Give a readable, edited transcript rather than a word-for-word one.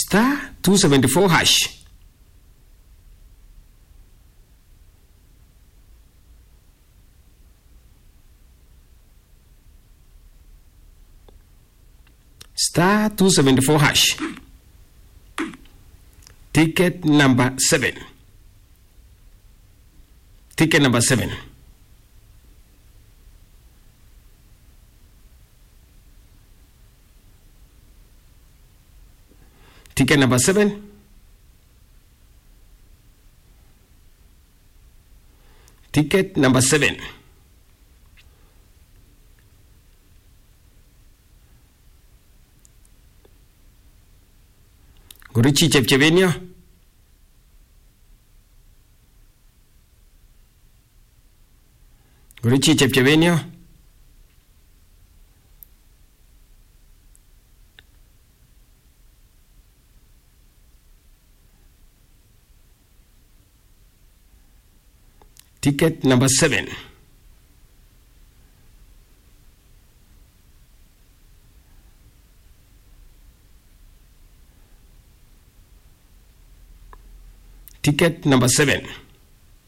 *274 hash. *274 hash. Ticket number 7. Ticket number 7. Ticket number 7. Ticket number 7. Gurichi Chepchevenyo. Gurichi Chepchevenyo. Ticket number 7. Ticket number 7.